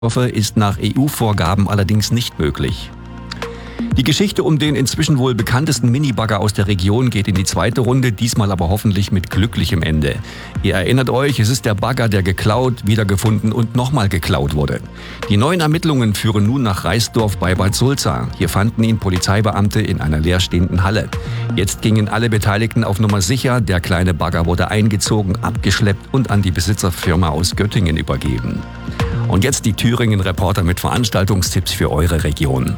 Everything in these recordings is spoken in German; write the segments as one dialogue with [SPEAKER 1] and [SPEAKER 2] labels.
[SPEAKER 1] ist nach EU-Vorgaben allerdings nicht möglich. Die Geschichte um den inzwischen wohl bekanntesten Minibagger aus der Region geht in die zweite Runde, diesmal aber hoffentlich mit glücklichem Ende. Ihr erinnert euch, es ist der Bagger, der geklaut, wiedergefunden und nochmal geklaut wurde. Die neuen Ermittlungen führen nun nach Reisdorf bei Bad Sulza. Hier fanden ihn Polizeibeamte in einer leerstehenden Halle. Jetzt gingen alle Beteiligten auf Nummer sicher. Der kleine Bagger wurde eingezogen, abgeschleppt und an die Besitzerfirma aus Göttingen übergeben. Und jetzt die Thüringen-Reporter mit Veranstaltungstipps für eure Region.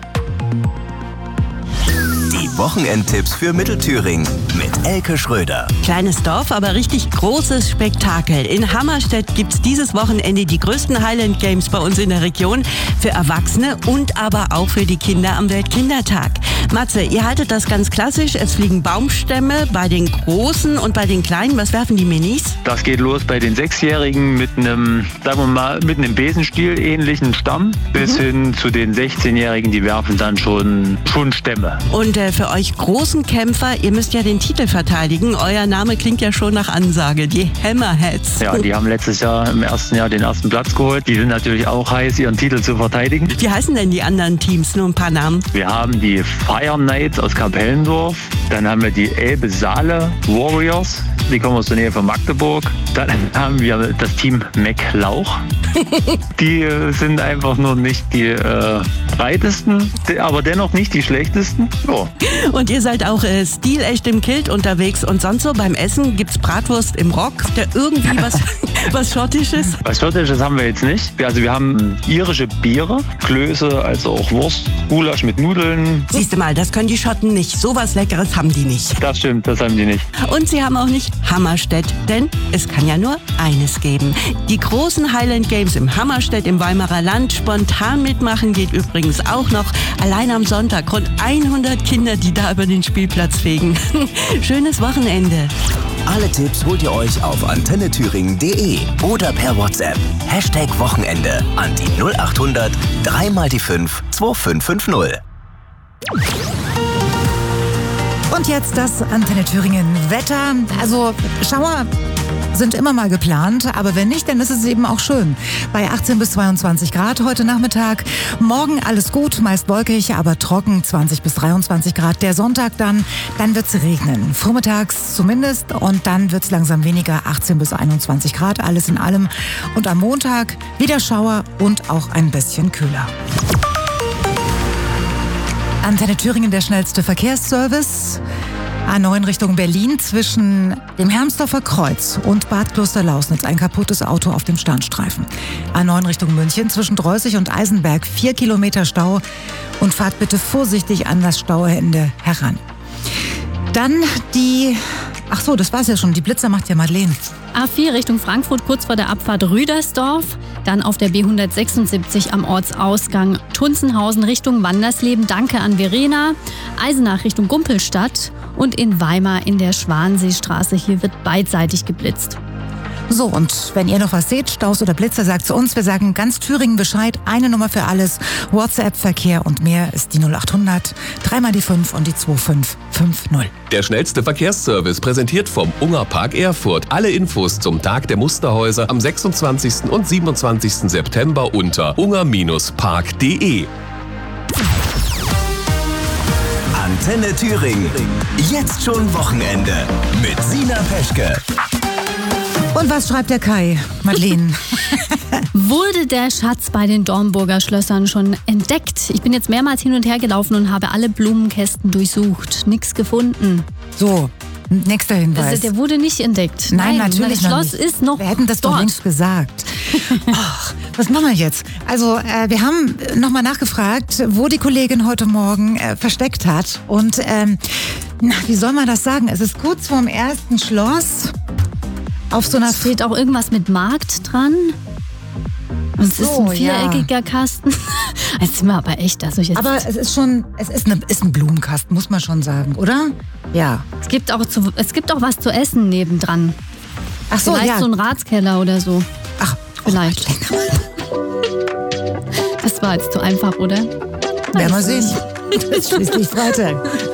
[SPEAKER 2] Wochenendtipps für Mittelthüringen mit Elke Schröder.
[SPEAKER 3] Kleines Dorf, aber richtig großes Spektakel. In Hammerstedt gibt's dieses Wochenende die größten Highland Games bei uns in der Region. Für Erwachsene und aber auch für die Kinder am Weltkindertag. Matze, ihr haltet das ganz klassisch. Es fliegen Baumstämme bei den Großen und bei den Kleinen. Was werfen die Minis?
[SPEAKER 4] Das geht los bei den 6-Jährigen mit einem, sagen wir mal, mit einem Besenstiel ähnlichen Stamm bis hin zu den 16-Jährigen, die werfen dann schon Stämme.
[SPEAKER 3] Und für euch großen Kämpfer, ihr müsst ja den Titel verteidigen. Euer Name klingt ja schon nach Ansage, die Hammerheads.
[SPEAKER 4] Ja, die haben letztes Jahr im ersten Jahr den ersten Platz geholt. Die sind natürlich auch heiß, ihren Titel zu verteidigen.
[SPEAKER 3] Wie heißen denn die anderen Teams? Nur ein paar Namen.
[SPEAKER 4] Wir haben die Fire Knights aus Kapellendorf. Dann haben wir die Elbe Saale Warriors. Die kommen aus der Nähe von Magdeburg. Dann haben wir das Team McLauch. Die sind einfach nur nicht die breitesten, aber dennoch nicht die schlechtesten. Oh.
[SPEAKER 3] Und ihr seid auch stilecht im Kilt unterwegs. Und sonst so beim Essen gibt's Bratwurst im Rock, der irgendwie was Schottisches?
[SPEAKER 4] Was Schottisches haben wir jetzt nicht. Also wir haben irische Biere, Klöße, also auch Wurst, Gulasch mit Nudeln.
[SPEAKER 3] Siehst du mal, das können die Schotten nicht. So was Leckeres haben die nicht.
[SPEAKER 4] Das stimmt, das haben die nicht.
[SPEAKER 3] Und sie haben auch nicht Hammerstedt, denn es kann ja nur eines geben. Die großen Highland Games im Hammerstedt im Weimarer Land. Spontan mitmachen geht übrigens auch noch. Allein am Sonntag rund 100 Kinder, die da über den Spielplatz fegen. Schönes Wochenende.
[SPEAKER 2] Alle Tipps holt ihr euch auf antennethüringen.de oder per WhatsApp. #Wochenende an die 0800 3 mal die 5 2550.
[SPEAKER 5] Und jetzt das Antenne Thüringen Wetter. Also Schauer sind immer mal geplant, aber wenn nicht, dann ist es eben auch schön. Bei 18 bis 22 Grad heute Nachmittag. Morgen alles gut, meist wolkig, aber trocken, 20 bis 23 Grad. Der Sonntag dann wird's regnen. Vormittags zumindest und dann wird's langsam weniger, 18 bis 21 Grad, alles in allem. Und am Montag wieder Schauer und auch ein bisschen kühler. Antenne Thüringen, der schnellste Verkehrsservice. A9 Richtung Berlin zwischen dem Hermsdorfer Kreuz und Bad Klosterlausnitz ein kaputtes Auto auf dem Standstreifen. A9 Richtung München zwischen Dreußig und Eisenberg 4 Kilometer Stau und fahrt bitte vorsichtig an das Stauende heran. Dann das war's ja schon, die Blitzer macht ja Madeleine.
[SPEAKER 6] A4 Richtung Frankfurt, kurz vor der Abfahrt Rüdersdorf. Dann auf der B176 am Ortsausgang Tunzenhausen Richtung Wandersleben. Danke an Verena. Eisenach Richtung Gumpelstadt. Und in Weimar in der Schwanseestraße. Hier wird beidseitig geblitzt.
[SPEAKER 5] So, und wenn ihr noch was seht, Staus oder Blitzer, sagt zu uns. Wir sagen ganz Thüringen Bescheid. Eine Nummer für alles. WhatsApp-Verkehr und mehr ist die 0800 3 mal die 5 und die 2550.
[SPEAKER 7] Der schnellste Verkehrsservice präsentiert vom Unger Park Erfurt. Alle Infos zum Tag der Musterhäuser am 26. und 27. September unter unger-park.de.
[SPEAKER 2] Antenne Thüringen. Jetzt schon Wochenende mit Sina Peschke.
[SPEAKER 5] Und was schreibt der Kai, Madeleine?
[SPEAKER 6] Wurde der Schatz bei den Dornburger Schlössern schon entdeckt? Ich bin jetzt mehrmals hin und her gelaufen und habe alle Blumenkästen durchsucht. Nichts gefunden.
[SPEAKER 5] So, nächster Hinweis.
[SPEAKER 6] Also der wurde nicht entdeckt.
[SPEAKER 5] Nein, natürlich
[SPEAKER 6] das
[SPEAKER 5] noch
[SPEAKER 6] Schloss
[SPEAKER 5] nicht.
[SPEAKER 6] ist noch
[SPEAKER 5] Wir hätten das
[SPEAKER 6] dort.
[SPEAKER 5] doch längst gesagt. Ach, was machen wir jetzt? Also, wir haben nochmal nachgefragt, wo die Kollegin heute Morgen versteckt hat. Und, wie soll man das sagen? Es ist kurz vorm ersten Schloss. Auf so einer
[SPEAKER 6] steht auch irgendwas mit Markt dran. Und es ist ein viereckiger Kasten. Jetzt sind wir aber echt. Also jetzt
[SPEAKER 5] aber es ist schon, ist ein Blumenkasten, muss man schon sagen, oder? Ja.
[SPEAKER 6] Es gibt auch was zu essen nebendran.
[SPEAKER 5] Ach so,
[SPEAKER 6] vielleicht so ein Ratskeller oder so.
[SPEAKER 5] Ach,
[SPEAKER 6] vielleicht. Das war jetzt zu einfach, oder?
[SPEAKER 5] Werden wir sehen. Bis schließlich Freitag.